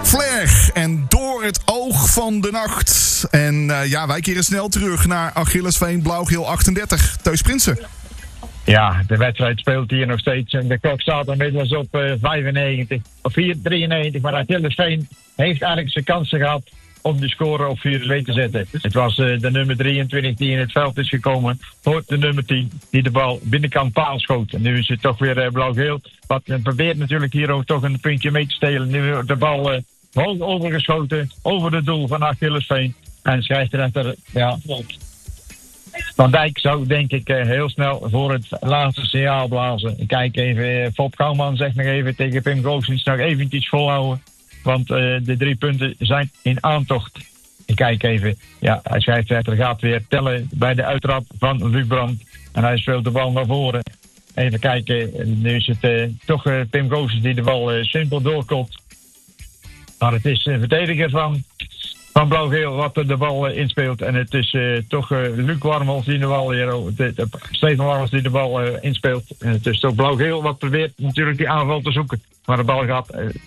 Flair en door het oog van de nacht. En wij keren snel terug naar Achillesveen Blauw-Geel 38. Teus Prinsen. Ja, de wedstrijd speelt hier nog steeds. En de klok staat inmiddels op 95 of 93. Maar Achillesveen heeft eigenlijk zijn kansen gehad om de score op 4-2 te zetten. Het was de nummer 23 die in het veld is gekomen voor de nummer 10 die de bal binnenkant paal schoot. En nu is het toch weer Blauw-Geel. Wat probeert natuurlijk hier ook toch een puntje mee te stelen. Nu wordt de bal hoog overgeschoten over het doel van Achillesveen. En scheidsrechter, Van Dijk zou denk ik heel snel voor het laatste signaal blazen. Ik kijk even, Fop Kouwman zegt nog even tegen Pim Goossens nog eventjes volhouden. Want de 3 punten zijn in aantocht. Ik kijk even, hij scheidsrechter gaat weer tellen bij de uittrap van Luc Brandt. En hij speelt de bal naar voren. Even kijken, nu is het toch Pim Goossens die de bal simpel doorkomt. Maar het is een verdediger van Blauw-Geel wat de bal inspeelt. En het is toch Luc Warmels die de bal Steven Warmels die de bal inspeelt. En het is toch Blauw-Geel wat probeert natuurlijk die aanval te zoeken. Maar de bal gaat